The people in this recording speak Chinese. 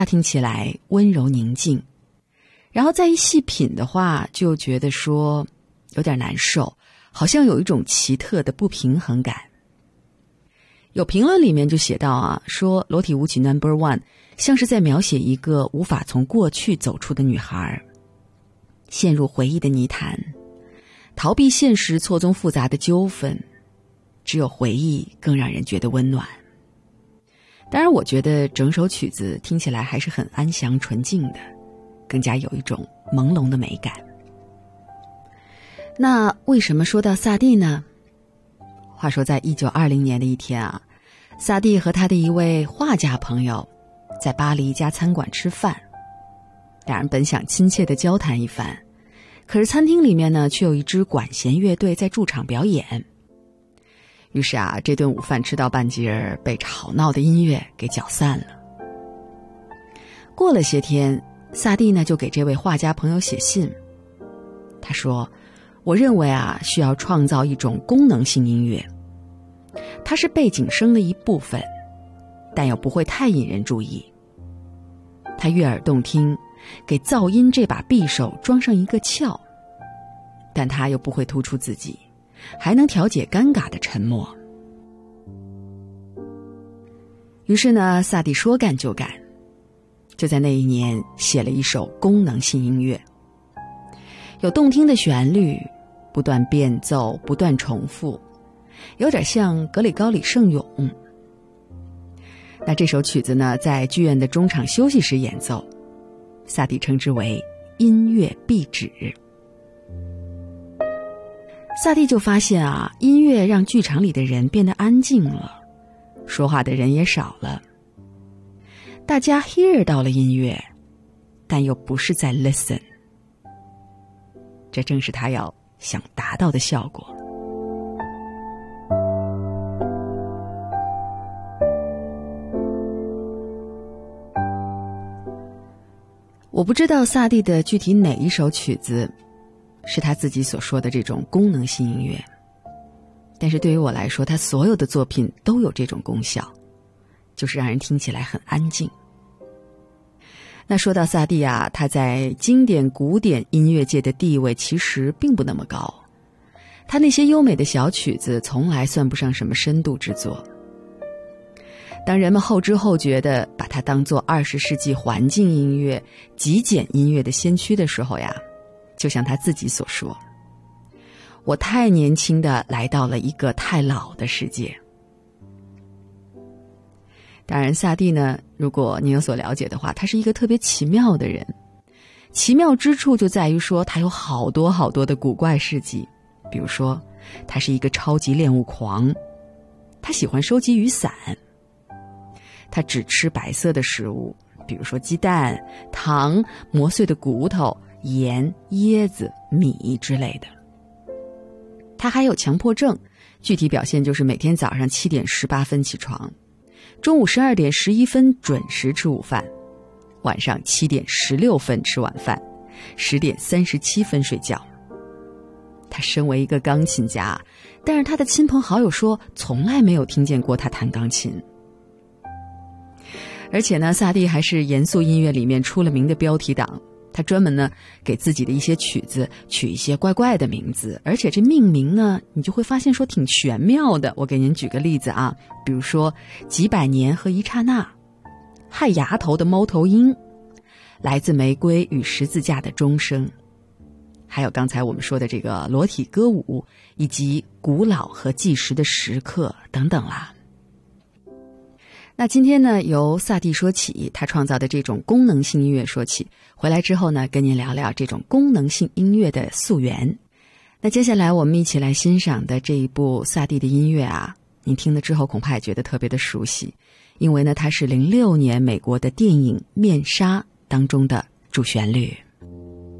它听起来温柔宁静，然后再一细品的话，就觉得说有点难受，好像有一种奇特的不平衡感。有评论里面就写到啊，说裸体舞曲 No.1 像是在描写一个无法从过去走出的女孩，陷入回忆的泥潭，逃避现实错综复杂的纠纷，只有回忆更让人觉得温暖。当然我觉得整首曲子听起来还是很安详纯净的，更加有一种朦胧的美感。那为什么说到萨蒂呢？话说在1920年的一天啊，萨蒂和他的一位画家朋友在巴黎一家餐馆吃饭，两人本想亲切地交谈一番，可是餐厅里面呢却有一支管弦乐队在驻场表演。于是啊，这顿午饭吃到半截被吵闹的音乐给搅散了。过了些天，萨蒂呢就给这位画家朋友写信，他说，我认为啊，需要创造一种功能性音乐，它是背景声的一部分，但又不会太引人注意。它悦耳动听，给噪音这把匕首装上一个鞘，但它又不会突出自己，还能调节尴尬的沉默。于是呢，萨蒂说干就干，就在那一年写了一首功能性音乐，有动听的旋律，不断变奏，不断重复，有点像格里高里圣咏。那这首曲子呢，在剧院的中场休息时演奏，萨蒂称之为音乐壁纸。萨蒂就发现啊，音乐让剧场里的人变得安静了，说话的人也少了，大家 hear 到了音乐，但又不是在 listen， 这正是他要想达到的效果。我不知道萨蒂的具体哪一首曲子是他自己所说的这种功能性音乐，但是对于我来说，他所有的作品都有这种功效，就是让人听起来很安静。那说到萨蒂啊，他在经典古典音乐界的地位其实并不那么高，他那些优美的小曲子从来算不上什么深度之作。当人们后知后觉地把它当作20世纪环境音乐、极简音乐的先驱的时候呀，就像他自己所说，我太年轻地来到了一个太老的世界。当然萨蒂呢，如果你有所了解的话，他是一个特别奇妙的人，奇妙之处就在于说他有好多好多的古怪事迹。比如说他是一个超级恋物狂，他喜欢收集雨伞，他只吃白色的食物，比如说鸡蛋、糖、磨碎的骨头、盐、椰子、米之类的。他还有强迫症，具体表现就是每天早上7点18分起床，中午12点11分准时吃午饭，晚上7点16分吃晚饭，10点37分睡觉。他身为一个钢琴家，但是他的亲朋好友说从来没有听见过他弹钢琴。而且呢，萨蒂还是严肃音乐里面出了名的标题党，他专门呢给自己的一些曲子取一些怪怪的名字，而且这命名呢你就会发现说挺玄妙的。我给您举个例子啊，比如说几百年和一刹那，害牙头的猫头鹰，来自玫瑰与十字架的钟声，还有刚才我们说的这个裸体歌舞，以及古老和计时的时刻等等啦。那今天呢，由萨蒂说起，他创造的这种功能性音乐说起，回来之后呢，跟您聊聊这种功能性音乐的溯源。那接下来我们一起来欣赏的这一部萨蒂的音乐啊，您听了之后恐怕也觉得特别的熟悉，因为呢，它是06年美国的电影《面纱》当中的主旋律。